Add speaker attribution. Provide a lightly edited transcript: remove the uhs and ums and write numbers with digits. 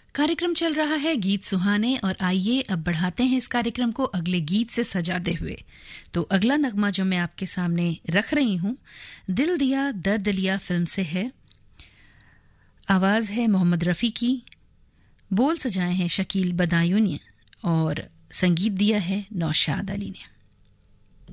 Speaker 1: कार्यक्रम चल रहा है गीत सुहाने और आइए अब बढ़ाते हैं इस कार्यक्रम को अगले गीत से सजाते हुए। तो अगला नगमा जो मैं आपके सामने रख रही हूं दिल दिया दर्द लिया फिल्म से है। आवाज है मोहम्मद रफी की, बोल सजाए हैं शकील बदायूं ने और संगीत दिया है नौशाद अली ने।